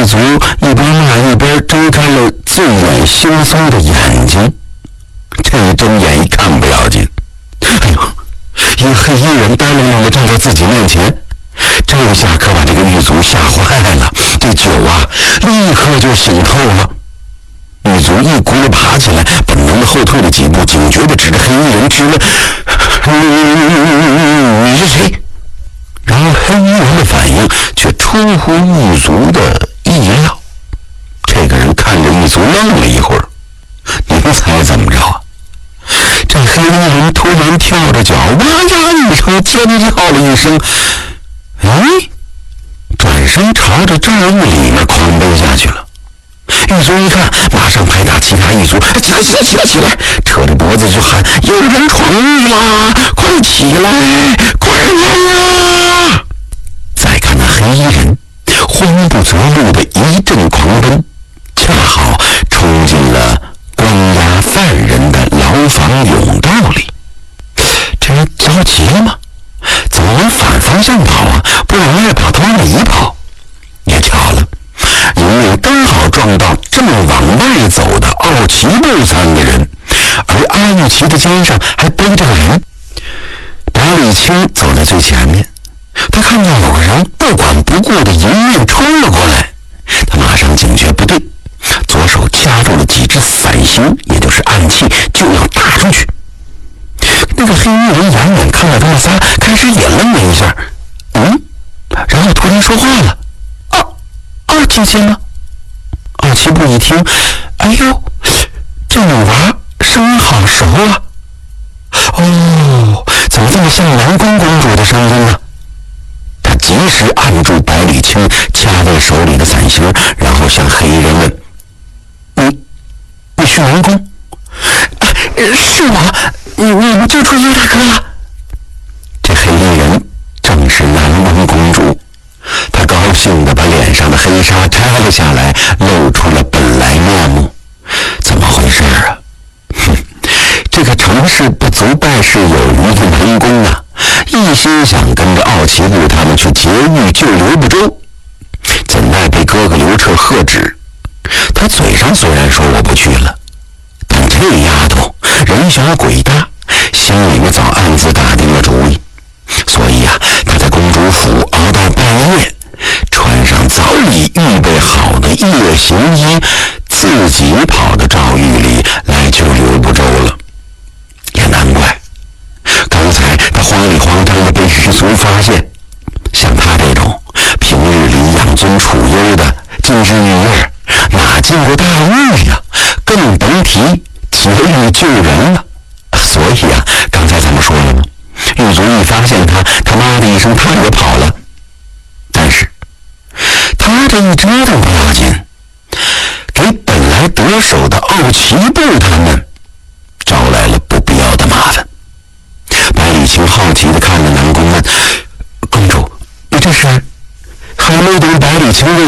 狱卒一边骂一边睁开了醉眼惺忪的眼睛。这一睁眼一看不要紧，哎呦，一个黑衣人呆愣愣地站在自己面前。这下可把这个狱卒吓坏了，这酒啊立刻就醒透了。狱卒一咕噜爬起来，本能的后退了几步，警觉地指着黑衣人质问：“你是谁？”然而黑衣人的反应却出乎狱卒的意料。这个人看着狱卒愣了一会儿，您猜怎么着啊？这黑衣人突然跳着脚，哇呀一声尖叫了一声，转身朝着正狱里面狂奔下去了。狱卒一看，马上拍打其他狱卒：“起来！”扯着脖子就喊：“有人闯狱啦！快起来，快来呀！”再看那黑衣人，慌不择路的一阵狂奔，恰好冲进了关押犯人的牢房甬道里。这人着急了吗？怎么往反方向跑啊？不往外跑，他往里跑。也巧了，迎面刚好撞到正往外走的奥奇布3个人，而阿玉奇的肩上还背着个人。百里清走在最前面，他看到有个人不管不顾的迎面冲了过来，他马上警觉不对，左手掐住了几只伞形，也就是暗器，就要打出去。那个黑衣人远远看到他们仨，开始也愣了一下，然后突然说话了：“二姐姐呢？”奥奇布一听，哎呦，这女娃声音好熟啊！怎么这么像南宫公主的声音呢？他及时按住百里清掐在手里的伞形，然后向黑衣人问：“你是南宫？”“是我，你们救出叶大哥了。”这黑衣人正是南宫公主，她高兴地把脸上的黑纱拆了下来，露出了本来面目。怎么回事啊？这个成事不足败事有余的南宫啊，一心想跟着奥奇布他们去劫狱救刘不周，怎奈被哥哥刘彻喝止。他嘴上虽然说我不去了，但这丫头人小鬼大，心里面早暗自打定了主意。所以啊，他在公主府熬到半夜，穿上早已预备好的夜行衣，自己跑到诏狱里来救刘不周了。也难怪刚才他慌里慌张的被狱卒发现，像他这种平日里养尊处优的近日狱院，哪进过大狱呀？更甭提劫狱救人了。所以啊，刚才咱们说了吗？狱卒一发现他妈的一声，他也跑了。但是他这一折腾不要紧，给本来得手的奥奇布他们招来了不必要的麻烦。百里清好奇地看着南宫问：“公主，你这是？”还没等百里清问